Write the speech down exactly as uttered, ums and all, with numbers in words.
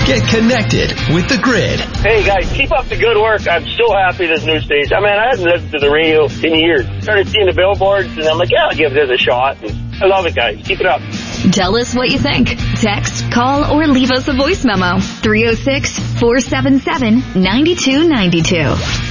Get connected with The Grid. Hey, guys, keep up the good work. I'm so happy this new station. I mean, I hadn't listened to the radio in years. Started seeing the billboards, and I'm like, yeah, I'll give this a shot. And I love it, guys. Keep it up. Tell us what you think. Text, call, or leave us a voice memo. three oh six, four seven seven, nine two nine two.